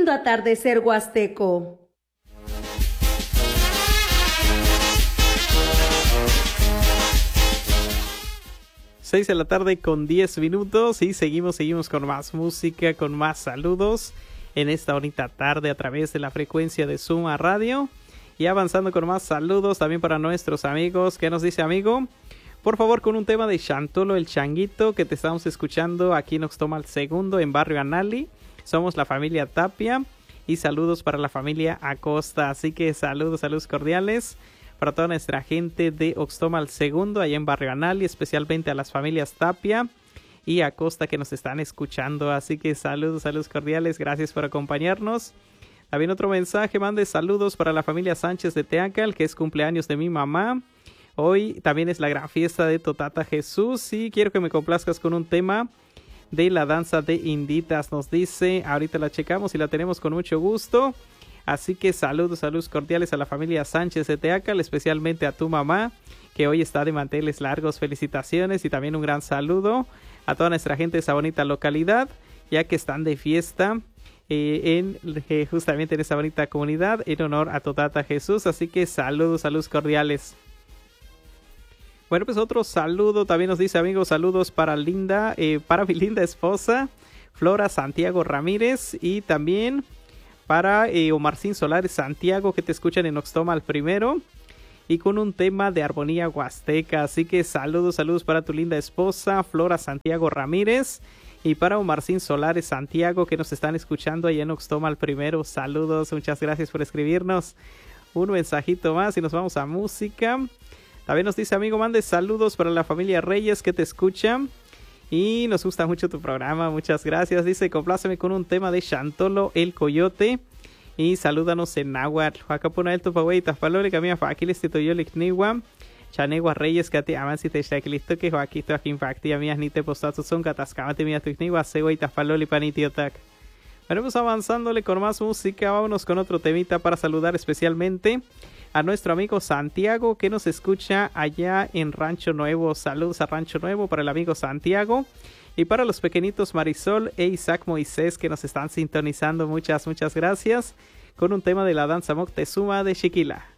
escuchando Atardecer Huasteco. Seis de la tarde con 10 minutos y seguimos con más música, con más saludos en esta bonita tarde a través de la frecuencia de Suma Radio. Y avanzando con más saludos también para nuestros amigos. ¿Qué nos dice, amigo? Por favor, con un tema de Chantolo el Changuito, que te estamos escuchando aquí en Oxtomal Segundo, en Barrio Anali. Somos la familia Tapia y saludos para la familia Acosta. Así que saludos cordiales para toda nuestra gente de Oxtomal Segundo, allá en Barrio Anali, especialmente a las familias Tapia y Acosta que nos están escuchando. Así que saludos cordiales, gracias por acompañarnos. También otro mensaje, mande saludos para la familia Sánchez de Teacal, que es cumpleaños de mi mamá. Hoy también es la gran fiesta de Totata Jesús y quiero que me complazcas con un tema de la danza de Inditas, nos dice. Ahorita la checamos y la tenemos con mucho gusto. Así que saludos cordiales a la familia Sánchez de Teacal, especialmente a tu mamá, que hoy está de manteles largos. Felicitaciones y también un gran saludo a toda nuestra gente de esa bonita localidad, ya que están de fiesta justamente en esa bonita comunidad en honor a Totata Jesús. Así que saludos cordiales. Bueno, pues otro saludo también nos dice, amigos, saludos para para mi linda esposa, Flora Santiago Ramírez, y también para Omarcín Solares Santiago, que te escuchan en Oxtomal Primero, y con un tema de armonía huasteca. Así que saludos para tu linda esposa, Flora Santiago Ramírez, y para Omarcín Solares Santiago, que nos están escuchando allá en Oxtomal Primero. Saludos, muchas gracias por escribirnos. Un mensajito más y nos vamos a música. También nos dice, amigo, mande saludos para la familia Reyes que te escucha y nos gusta mucho tu programa, muchas gracias. Dice, compláceme con un tema de Chantolo el Coyote y salúdanos en náhuatl. Huacapuna el tupagüey, tafalole, camina faquiles, titoyolik niwa, chanegua Reyes, que te aman si te shaquilisto, que joaquito aquí impactía mías ni te postazo son catascamate mías tu niwa, següey, tafalole, panitiotac. Bueno, pues avanzándole con más música, vámonos con otro temita para saludar especialmente a nuestro amigo Santiago, que nos escucha allá en Rancho Nuevo. Saludos a Rancho Nuevo para el amigo Santiago y para los pequeñitos Marisol e Isaac Moisés, que nos están sintonizando. Muchas gracias, con un tema de la danza Moctezuma de Xiquila.